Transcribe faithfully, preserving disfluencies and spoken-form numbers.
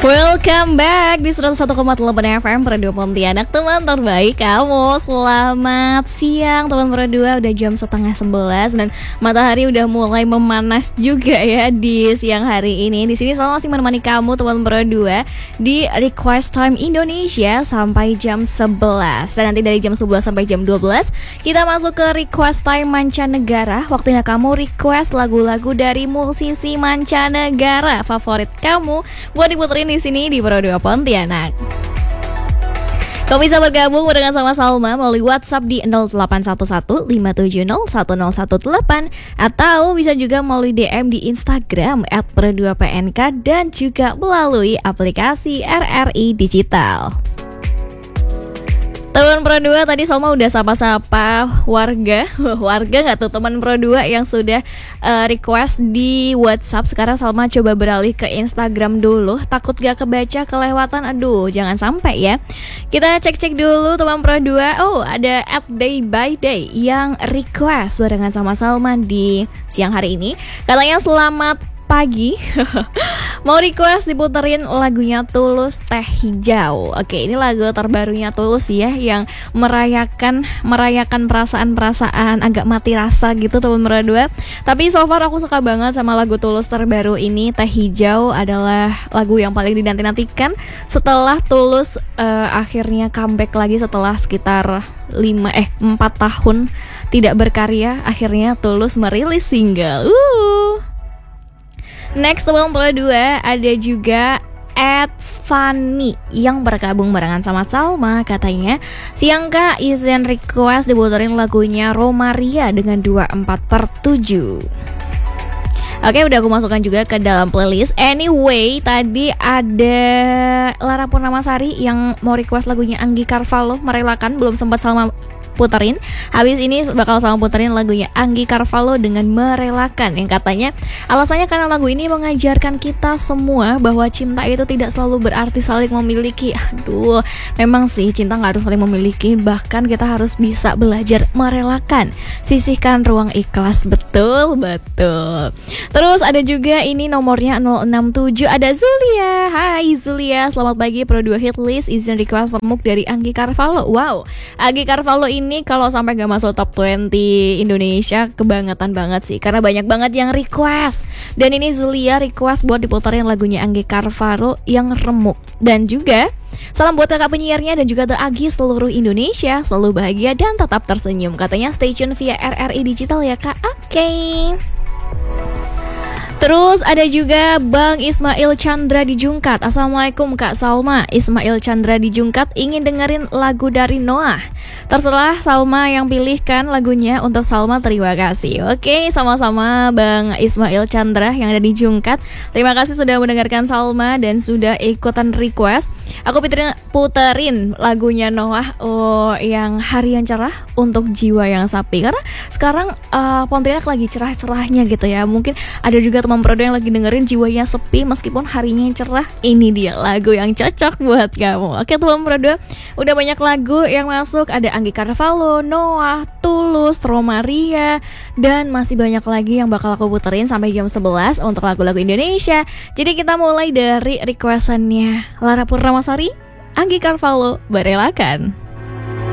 Welcome back di seratus satu koma delapan F M Radio Pontianak, teman terbaik kamu. Selamat siang teman berdua, udah jam setengah sebelas dan matahari udah mulai memanas juga ya di siang hari ini. Di sini selalu masih menemani kamu teman berdua di Request Time Indonesia sampai jam sebelas. Dan nanti dari jam sebelas sampai jam dua belas kita masuk ke Request Time Mancanegara. Waktunya kamu request lagu-lagu dari musisi mancanegara favorit kamu buat diputerin di sini di Radio Pontianak. Kau bisa bergabung dengan sama Salma melalui WhatsApp di nol delapan satu satu lima tujuh nol satu nol satu delapan atau bisa juga melalui D M di Instagram et pro dua p n k dan juga melalui aplikasi R R I Digital. Teman Pro dua tadi Salma udah sapa-sapa warga Warga gak tuh teman Pro dua yang sudah uh, request di WhatsApp. Sekarang Salma coba beralih ke Instagram dulu, takut gak kebaca kelewatan. Aduh jangan sampai ya. Kita cek-cek dulu teman Pro dua. Oh ada at Day by Day yang request barengan sama Salma di siang hari ini. Katanya selamat pagi, mau request diputerin lagunya Tulus Teh Hijau. Oke, ini lagu terbarunya Tulus ya, yang merayakan merayakan perasaan-perasaan agak mati rasa gitu teman berdua. Tapi so far aku suka banget sama lagu Tulus terbaru ini. Teh Hijau adalah lagu yang paling dinanti-nantikan setelah Tulus uh, akhirnya comeback lagi setelah sekitar lima eh empat tahun tidak berkarya. Akhirnya Tulus merilis single. Uh. Next teman Pro dua ada juga at Fanny yang bergabung barengan sama Salma. Katanya siang kak, izin request diputerin lagunya Romaria dengan dua puluh empat per tujuh. Oke, udah aku masukkan juga ke dalam playlist. Anyway, tadi ada Lara Purnamasari yang mau request lagunya Anggi Carvalho, Merelakan. Belum sempat Salma puterin. Habis ini bakal sama puterin lagunya Anggi Carvalho dengan Merelakan, yang katanya alasannya karena lagu ini mengajarkan kita semua bahwa cinta itu tidak selalu berarti saling memiliki. Aduh, memang sih cinta gak harus saling memiliki, bahkan kita harus bisa belajar merelakan, sisihkan ruang ikhlas. Betul, betul. Terus ada juga ini nomornya nol enam tujuh, ada Zulia. Hai Zulia, selamat pagi. Pro dua hit list izin request lemuk dari Anggi Carvalho. Wow, Anggi Carvalho ini Ini kalau sampai gak masuk top dua puluh Indonesia kebangetan banget sih, karena banyak banget yang request. Dan ini Zulia request buat diputerin lagunya Anggi Carvalho yang Remuk. Dan juga salam buat kakak penyiarnya dan juga The Agi seluruh Indonesia, selalu bahagia dan tetap tersenyum. Katanya stay tune via R R I Digital ya kak. Oke okay. Terus ada juga Bang Ismail Chandra di Jungkat. Assalamualaikum Kak Salma. Ismail Chandra di Jungkat ingin dengerin lagu dari Noah. Terserah Salma yang pilihkan lagunya untuk Salma, terima kasih. Oke, sama-sama Bang Ismail Chandra yang ada di Jungkat. Terima kasih sudah mendengarkan Salma dan sudah ikutan request. Aku puterin, puterin lagunya Noah, oh, yang Hari yang Cerah untuk Jiwa yang Sapi. Karena sekarang uh, Pontianak lagi cerah-cerahnya gitu ya. Mungkin ada juga teman Pro dua yang lagi dengerin jiwanya sepi meskipun harinya yang cerah. Ini dia lagu yang cocok buat kamu. Oke teman Pro dua, udah banyak lagu yang masuk. Ada Anggi Carvalho, Noah, Tulus, Romaria, dan masih banyak lagi yang bakal aku puterin sampai jam sebelas untuk lagu-lagu Indonesia. Jadi kita mulai dari requestannya Lara Purnamasari, Anggi Carvalho, Merelakan.